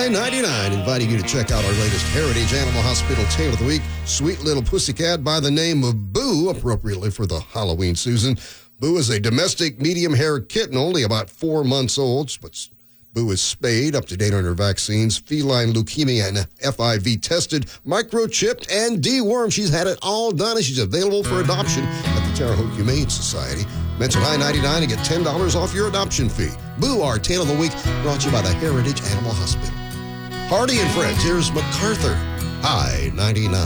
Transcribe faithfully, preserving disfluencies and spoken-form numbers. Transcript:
High ninety-nine, inviting you to check out our latest Heritage Animal Hospital Tale of the Week. Sweet little pussycat by the name of Boo, appropriately for the Halloween season. Boo is a domestic medium-hair kitten, only about four months old, but Boo is spayed, up to date on her vaccines, feline leukemia and F I V tested, microchipped, and dewormed. She's had it all done, and she's available for adoption at the Terre Haute Humane Society. Mention High ninety-nine and get ten dollars off your adoption fee. Boo, our Tale of the Week, brought to you by the Heritage Animal Hospital. Hardy and Friends, here's MacArthur, High ninety-nine.